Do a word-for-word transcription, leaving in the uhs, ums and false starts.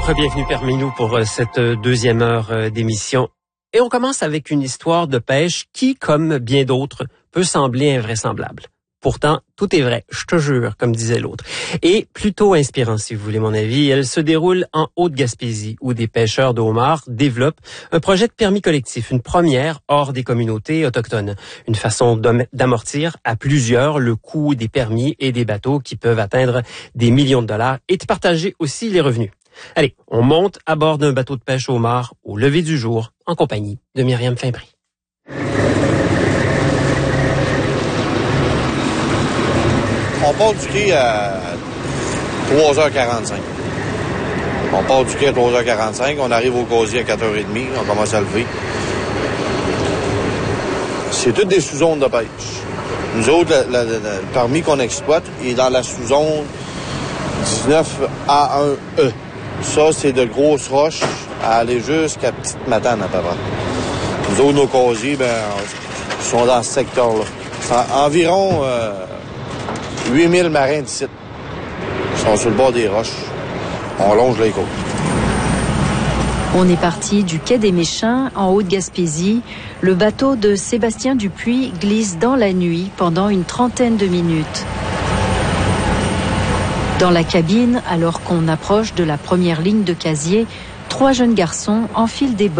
Bienvenue parmi nous pour cette deuxième heure d'émission. Et on commence avec une histoire de pêche qui, comme bien d'autres, peut sembler invraisemblable. Pourtant, tout est vrai, je te jure, comme disait l'autre. Et plutôt inspirant, si vous voulez mon avis. Elle se déroule en Haute-Gaspésie, où des pêcheurs de homards développent un projet de permis collectif, une première hors des communautés autochtones. Une façon d'amortir à plusieurs le coût des permis et des bateaux qui peuvent atteindre des millions de dollars et de partager aussi les revenus. Allez, on monte à bord d'un bateau de pêche au homard au lever du jour, en compagnie de Myriam Fimbry. On part du quai à trois heures quarante-cinq. On part du quai à trois heures quarante-cinq, on arrive au casier à quatre heures trente, on commence à lever. C'est toutes des sous-zones de pêche. Nous autres, le, le, le permis qu'on exploite est dans la sous-zone dix-neuf A un E. Ça, c'est de grosses roches à aller jusqu'à Petite Matane à peu près. Nous autres, nos casiers, ben, sont dans ce secteur-là. C'est environ euh, huit mille marins d'ici. Ils sont sur le bord des roches. On longe les côtes. On est parti du quai des Méchins, en Haute-Gaspésie. Le bateau de Sébastien Dupuis glisse dans la nuit pendant une trentaine de minutes. Dans la cabine, alors qu'on approche de la première ligne de casier, trois jeunes garçons enfilent des bottes.